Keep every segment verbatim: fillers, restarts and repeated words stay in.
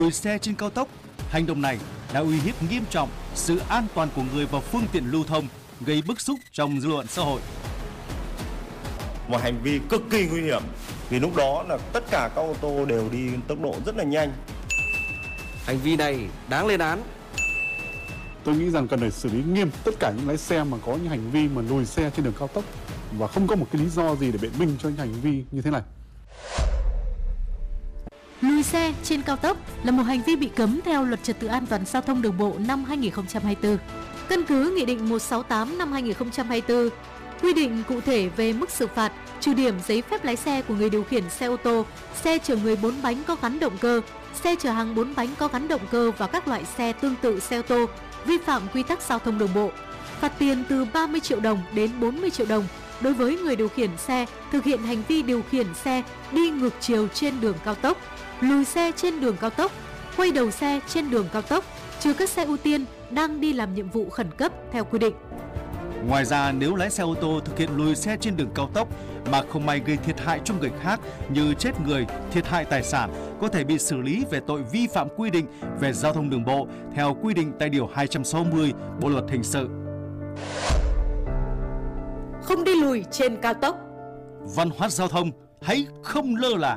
lùi xe trên cao tốc. Hành động này đã uy hiếp nghiêm trọng sự an toàn của người và phương tiện lưu thông, gây bức xúc trong dư luận xã hội. Một hành vi cực kỳ nguy hiểm, vì lúc đó là tất cả các ô tô đều đi tốc độ rất là nhanh. Hành vi này đáng lên án. Tôi nghĩ rằng cần phải xử lý nghiêm tất cả những lái xe mà có những hành vi mà lùi xe trên đường cao tốc và không có một cái lý do gì để biện minh cho những hành vi như thế này. Lùi xe trên cao tốc là một hành vi bị cấm theo Luật Trật tự an toàn giao thông đường bộ năm hai nghìn không trăm hai mươi tư. Căn cứ Nghị định một trăm sáu mươi tám năm hai nghìn không trăm hai mươi tư quy định cụ thể về mức xử phạt, trừ điểm giấy phép lái xe của người điều khiển xe ô tô, xe chở người bốn bánh có gắn động cơ, xe chở hàng bốn bánh có gắn động cơ và các loại xe tương tự xe ô tô vi phạm quy tắc giao thông đường bộ. Phạt tiền từ ba mươi triệu đồng đến bốn mươi triệu đồng đối với người điều khiển xe thực hiện hành vi điều khiển xe đi ngược chiều trên đường cao tốc, lùi xe trên đường cao tốc, quay đầu xe trên đường cao tốc, trừ các xe ưu tiên đang đi làm nhiệm vụ khẩn cấp theo quy định. Ngoài ra, nếu lái xe ô tô thực hiện lùi xe trên đường cao tốc mà không may gây thiệt hại cho người khác như chết người, thiệt hại tài sản, có thể bị xử lý về tội vi phạm quy định về giao thông đường bộ theo quy định tại điều hai trăm sáu mươi Bộ luật hình sự. Không đi lùi trên cao tốc. Văn hóa giao thông hãy không lơ là.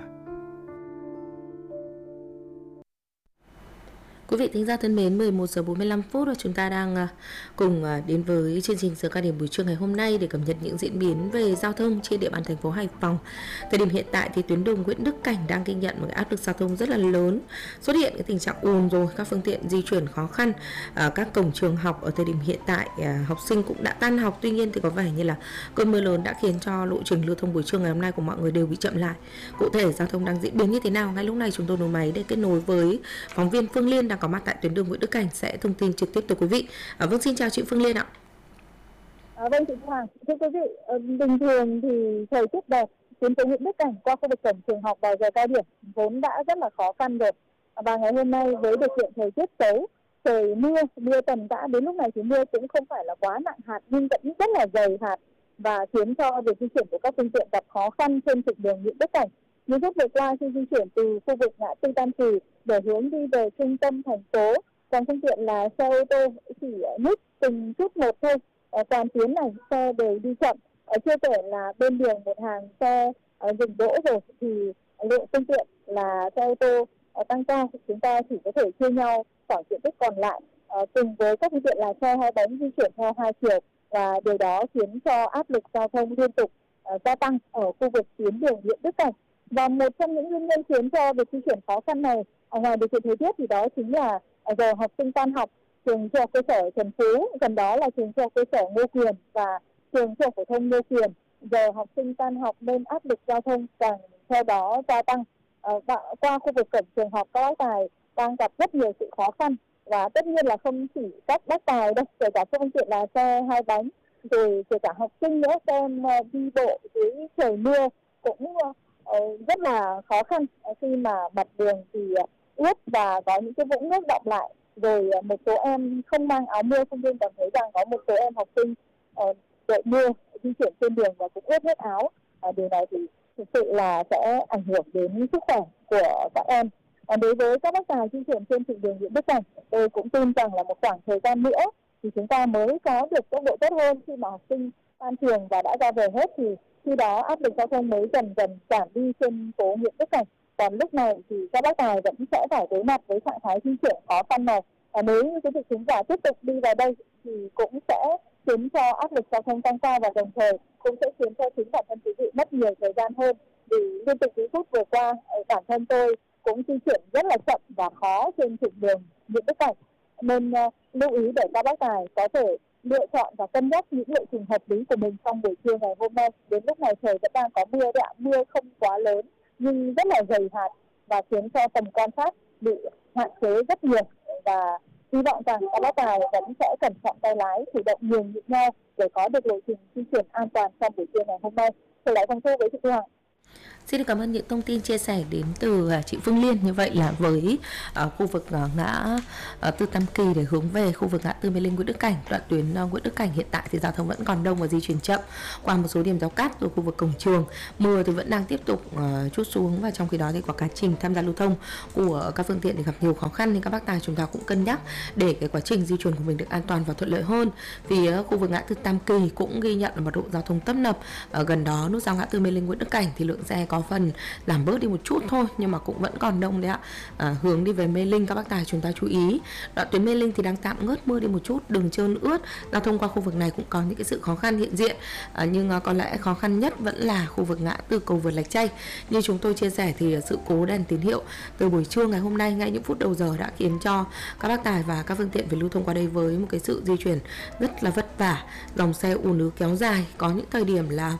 Quý vị thính giả thân mến, mười một giờ bốn mươi lăm phút và chúng ta đang cùng đến với chương trình Giờ cao điểm buổi trưa ngày hôm nay để cập nhật những diễn biến về giao thông trên địa bàn thành phố Hải Phòng. Thời điểm hiện tại thì tuyến đường Nguyễn Đức Cảnh đang ghi nhận một áp lực giao thông rất là lớn, xuất hiện cái tình trạng ùn rồi, các phương tiện di chuyển khó khăn. À, các cổng trường học ở thời điểm hiện tại à, học sinh cũng đã tan học, tuy nhiên thì có vẻ như là cơn mưa lớn đã khiến cho lộ trình lưu thông buổi trưa ngày hôm nay của mọi người đều bị chậm lại. Cụ thể giao thông đang diễn biến như thế nào? Ngay lúc này chúng tôi nối máy để kết nối với phóng viên Phương Liên đang có mặt tại tuyến đường Nguyễn Đức Cảnh sẽ thông tin trực tiếp tới quý vị. À, vâng, xin chào chị Phương Liên ạ. À, vâng, chị Hoàng. Thưa quý vị, bình thường thì thời tiết đẹp, tuyến phố Nguyễn Đức Cảnh qua khu vực cổng trường học vào giờ cao điểm vốn đã rất là khó khăn rồi. Và ngày hôm nay với điều kiện thời tiết xấu, trời mưa, mưa tầm tã, đến lúc này thì mưa cũng không phải là quá nặng hạt nhưng vẫn rất là dày hạt và khiến cho việc di chuyển của các phương tiện gặp khó khăn trên trục đường Nguyễn Đức Cảnh. Những phút vừa qua khi di chuyển từ khu vực ngã tư Tam Kỳ để hướng đi về trung tâm thành phố, còn phương tiện là xe ô tô chỉ nhích từng chút một thôi. Ở toàn tuyến này xe đều đi chậm. Ở chưa kể là bên đường một hàng xe dừng đỗ rồi thì lượng phương tiện là xe ô tô tăng cao, chúng ta chỉ có thể chia nhau khoảng diện tích còn lại cùng với các phương tiện là xe hai bánh di chuyển theo hai chiều, và điều đó khiến cho áp lực giao thông liên tục gia tăng ở khu vực tuyến đường Nguyễn Đức Cảnh. Và một trong những nguyên nhân khiến cho việc di chuyển khó khăn này, ngoài điều kiện thời tiết thì đó chính là giờ học sinh tan học. Trường trung học cơ sở Trần Phú, gần đó là trường trung học cơ sở Ngô Quyền và trường trung học phổ thông Ngô Quyền. Giờ học sinh tan học nên áp lực giao thông càng theo đó gia tăng. À, qua khu vực cổng trường học, các bác tài đang gặp rất nhiều sự khó khăn, và tất nhiên là không chỉ các bác tài đâu, kể cả phương tiện là xe hai bánh, rồi kể cả học sinh nữa, xem đi bộ dưới trời mưa cũng rất là khó khăn khi mà mặt đường thì ướt và có những cái vũng nước đọng lại. Rồi một số em không mang áo mưa, không nên cảm thấy rằng có một số em học sinh đội mưa di chuyển trên đường và cũng ướt hết áo. À, điều này thì thực sự là sẽ ảnh hưởng đến sức khỏe của các em. Còn đối với các bác tài di chuyển trên trục đường Nguyễn Đức Cảnh, tôi cũng tin rằng là một khoảng thời gian nữa thì chúng ta mới có được tốc độ tốt hơn. Khi mà học sinh tan trường và đã ra về hết thì khi đó áp lực giao thông mới dần dần giảm đi trên phố Nguyễn Đức Cảnh. Còn lúc này thì các bác tài vẫn sẽ phải đối mặt với trạng thái di chuyển khó khăn này. Và nếu như cái việc chúng ta tiếp tục đi vào đây thì cũng sẽ khiến cho áp lực giao thông tăng cao, và đồng thời cũng sẽ khiến cho chính bản thân quý vị mất nhiều thời gian hơn. Vì liên tục những phút vừa qua, bản thân tôi cũng di chuyển rất là chậm và khó trên trục đường Nguyễn Đức Cảnh. Nên uh, lưu ý để các bác tài có thể lựa chọn và cân nhắc những lộ trình hợp lý của mình trong buổi trưa ngày hôm nay. Đến lúc này trời vẫn đang có mưa đấy ạ, mưa không quá lớn nhưng rất là dày hạt và khiến cho tầm quan sát bị hạn chế rất nhiều, và hy vọng rằng các bác tài vẫn sẽ cẩn trọng tay lái, chủ động nhường nhịn nhau để có được lộ trình di chuyển an toàn trong buổi trưa ngày hôm nay. Tôi lại thông thu với chị Hoàng. Xin được cảm ơn những thông tin chia sẻ đến từ chị Phương Liên. Như vậy là với uh, khu vực uh, ngã uh, Tư Tam Kỳ để hướng về khu vực ngã tư Mê Linh Nguyễn Đức Cảnh, đoạn tuyến uh, Nguyễn Đức Cảnh hiện tại thì giao thông vẫn còn đông và di chuyển chậm qua một số điểm giao cắt rồi khu vực cổng trường. Mưa thì vẫn đang tiếp tục uh, trút xuống, và trong khi đó thì quá quá trình tham gia lưu thông của các phương tiện thì gặp nhiều khó khăn, nên các bác tài chúng ta cũng cân nhắc để cái quá trình di chuyển của mình được an toàn và thuận lợi hơn. Vì uh, khu vực ngã tư Tam Kỳ cũng ghi nhận là mật độ giao thông tấp nập. Ở gần đó nút giao ngã tư Mê Linh Nguyễn Đức Cảnh thì lượng xe có phần giảm bớt đi một chút thôi, nhưng mà cũng vẫn còn đông đấy ạ. À, hướng đi về Mê Linh các bác tài chúng ta chú ý, đoạn tuyến Mê Linh thì đang tạm ngớt mưa đi một chút, đường trơn ướt, giao thông qua khu vực này cũng có những cái sự khó khăn hiện diện. À, nhưng à, có lẽ khó khăn nhất vẫn là khu vực ngã tư cầu vượt Lạch Tray. Như chúng tôi chia sẻ thì sự cố đèn tín hiệu từ buổi trưa ngày hôm nay, ngay những phút đầu giờ đã khiến cho các bác tài và các phương tiện phải lưu thông qua đây với một cái sự di chuyển rất là vất vả, dòng xe ùn ứ kéo dài, có những thời điểm là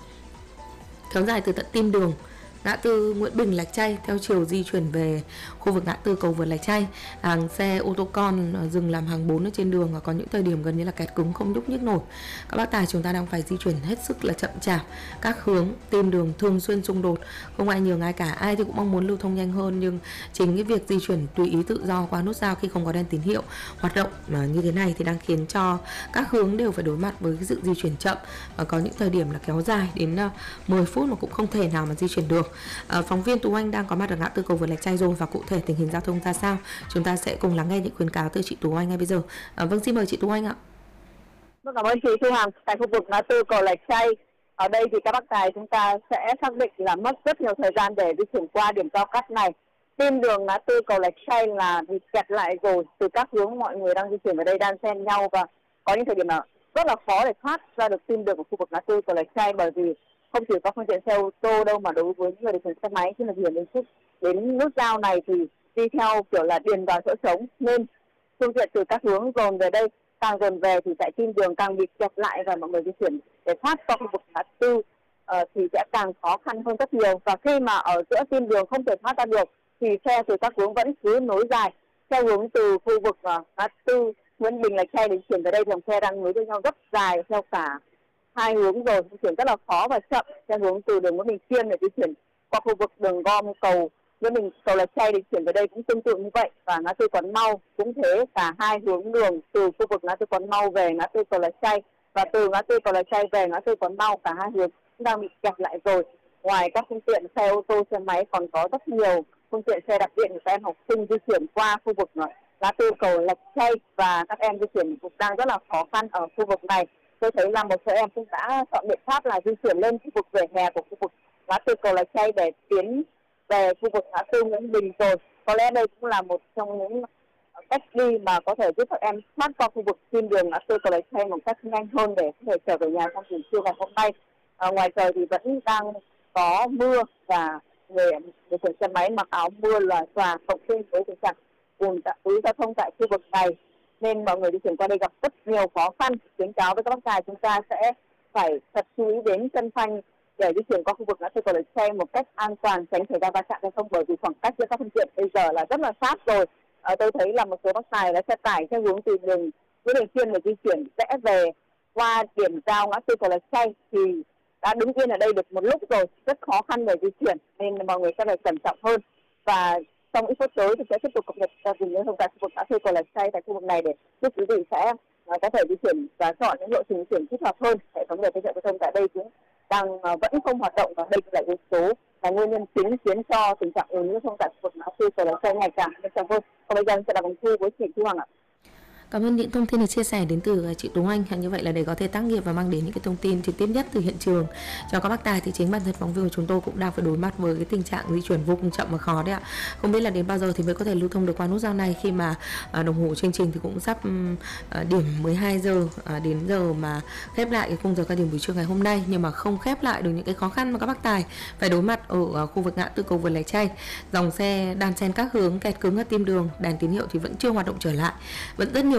kéo dài từ tận Tim Đường, ngã tư Nguyễn Bình Lạch Tray theo chiều di chuyển về khu vực ngã tư cầu vượt Lạch Tray. Hàng xe ô tô con dừng làm hàng bốn ở trên đường, và có những thời điểm gần như là kẹt cứng không nhúc nhích nổi. Các bác tài chúng ta đang phải di chuyển hết sức là chậm chạp, các hướng Tim Đường thường xuyên xung đột, không ai nhường ai cả, ai thì cũng mong muốn lưu thông nhanh hơn, nhưng chính cái việc di chuyển tùy ý tự do qua nút giao khi không có đèn tín hiệu hoạt động mà như thế này thì đang khiến cho các hướng đều phải đối mặt với cái sự di chuyển chậm, và có những thời điểm là kéo dài đến mười phút mà cũng không thể nào mà di chuyển được. À, phóng viên Tú Anh đang có mặt ở ngã tư cầu vượt Lạch Tray rồi, và cụ thể tình hình giao thông ra sao chúng ta sẽ cùng lắng nghe những khuyến cáo từ chị Tú Anh ngay bây giờ. À, vâng, xin mời chị Tú Anh ạ. Vâng, cảm ơn chị Thu Hằng. Tại khu vực ngã tư cầu Lạch Tray, ở đây thì các bác tài chúng ta sẽ xác định là mất rất nhiều thời gian để di chuyển qua điểm giao cắt này. Tim Đường ngã tư cầu Lạch Tray là bị kẹt lại rồi, từ các hướng mọi người đang di chuyển vào đây đan xen nhau, và có những thời điểm là rất là khó để thoát ra được Tim Đường của khu vực ngã tư cầu Lạch Tray, bởi vì không chỉ có phương tiện xe ô tô đâu mà đối với những người điều khiển xe máy khi mà di chuyển đến phút đến nút giao này thì đi theo kiểu là điền vào chỗ trống, nên phương tiện từ các hướng dồn về đây, càng dồn về thì tại Tim Đường càng bị kẹt lại, và mọi người di chuyển để thoát qua khu vực ngã tư uh, thì sẽ càng khó khăn hơn rất nhiều. Và khi mà ở giữa Tim Đường không thể thoát ra được thì xe từ các hướng vẫn cứ nối dài theo hướng từ khu vực uh, ngã tư Nguyễn Bình Lạch Tray đến chuyển về đây, dòng xe đang nối với nhau rất dài theo cả hai hướng rồi, di chuyển rất là khó và chậm. Theo hướng từ đường Nguyễn Bình Khiêm để di chuyển qua khu vực đường gom cầu Nguyễn Bình cầu Lạch Tray để chuyển về đây cũng tương tự như vậy, và ngã tư Quán Mau cũng thế, cả hai hướng đường từ khu vực ngã tư Quán Mau về ngã tư cầu Lạch Tray và từ ngã tư cầu Lạch Tray về ngã tư Quán Mau, cả hai hướng cũng đang bị kẹt lại rồi. Ngoài các phương tiện xe ô tô, xe máy còn có rất nhiều phương tiện xe đạp điện của các em học sinh di chuyển qua khu vực ngã tư cầu Lạch Tray, và các em di chuyển cũng đang rất là khó khăn ở khu vực này. Tôi thấy là một số em cũng đã chọn biện pháp là di chuyển lên khu vực vỉa hè của khu vực ngã tư cầu Lạch Tray để tiến về khu vực ngã tư Nguyễn Bình rồi. Có lẽ đây cũng là một trong những cách đi mà có thể giúp các em thoát qua khu vực Tim Đường ngã tư cầu Lạch Tray một cách nhanh hơn để có thể trở về nhà trong buổi trưa ngày hôm nay. À, ngoài trời thì vẫn đang có mưa, và người điều khiển xe máy mặc áo mưa là xòa, cộng thêm với tình trạng ùn ứ giao thông tại khu vực này, nên mọi người di chuyển qua đây gặp rất nhiều khó khăn. Khuyến cáo với các bác tài chúng ta sẽ phải thật chú ý đến chân phanh để di chuyển qua khu vực ngã tư cầu Lạch Tray một cách an toàn, tránh xảy ra va chạm giao thông, bởi vì khoảng cách giữa các phương tiện bây giờ là rất là sát rồi. À, tôi thấy là một số bác tài đã xe tải theo hướng từ đường Nguyễn Bình Khiêm để di chuyển rẽ về qua điểm giao ngã tư cầu Lạch Tray thì đã đứng yên ở đây được một lúc rồi, rất khó khăn để di chuyển, nên mọi người sẽ phải cẩn trọng hơn. Và trong ít phút tới thì sẽ tiếp tục cập nhật cùng những thông tin khu vực ngã tư cầu Lạch Tray tại khu vực này để giúp quý vị sẽ uh, có thể di chuyển và chọn những lộ trình di chuyển thích hợp hơn. Hệ thống điều tiết giao thông tại đây cũng đang uh, vẫn không hoạt động, và đây là yếu tố là nguyên nhân chính khiến cho tình trạng ùn ứ giao thông tại khu vực ngã tư cầu Lạch Tray ngày càng nghiêm trọng hơn. Còn bây giờ sẽ là vòng thu với chị Thu Hằng ạ. Cảm ơn những thông tin được chia sẻ đến từ chị Tú Anh. Như vậy là để có thể tác nghiệp và mang đến những cái thông tin trực tiếp nhất từ hiện trường cho các bác tài, thì chính bản thân phóng viên của chúng tôi cũng đang phải đối mặt với cái tình trạng di chuyển vô cùng chậm và khó đấy ạ. Không biết là đến bao giờ thì mới có thể lưu thông được qua nút giao này, khi mà à, đồng hồ chương trình thì cũng sắp à, điểm mười hai giờ à, đến giờ mà khép lại cái khung giờ cao điểm buổi trưa ngày hôm nay, nhưng mà không khép lại được những cái khó khăn mà các bác tài phải đối mặt ở, ở khu vực ngã tư cầu vượt Lạch Tray. Dòng xe đan xen các hướng, kẹt cứng ở Tim Đường, đèn tín hiệu thì vẫn chưa hoạt động trở lại, vẫn rất nhiều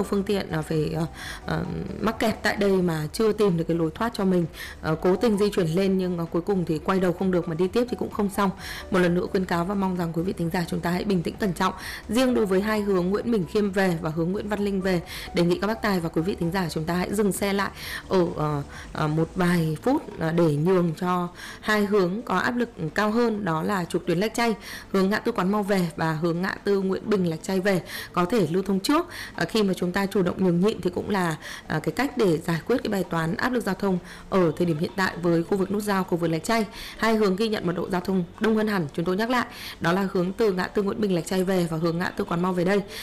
phương tiện uh, phải uh, uh, mắc kẹt tại đây mà chưa tìm được cái lối thoát cho mình, uh, cố tình di chuyển lên nhưng uh, cuối cùng thì quay đầu không được mà đi tiếp thì cũng không xong. Một lần nữa khuyến cáo và mong rằng quý vị thính giả chúng ta hãy bình tĩnh cẩn trọng. Riêng đối với hai hướng Nguyễn Bỉnh Khiêm về và hướng Nguyễn Văn Linh về, đề nghị các bác tài và quý vị thính giả chúng ta hãy dừng xe lại ở uh, uh, một vài phút uh, để nhường cho hai hướng có áp lực cao hơn, đó là trục tuyến Lạch Tray, hướng ngã tư Quán Mau về và hướng ngã tư Nguyễn Bình Lạch Tray về có thể lưu thông trước. À, khi mà chúng ta chủ động nhường nhịn thì cũng là à, cái cách để giải quyết cái bài toán áp lực giao thông ở thời điểm hiện tại với khu vực nút giao cầu vượt Lạch Tray. Hai hướng ghi nhận mật độ giao thông đông hơn hẳn. Chúng tôi nhắc lại, đó là hướng từ ngã tư Nguyễn Bình Lạch Tray về và hướng ngã tư Quán Mau về đây.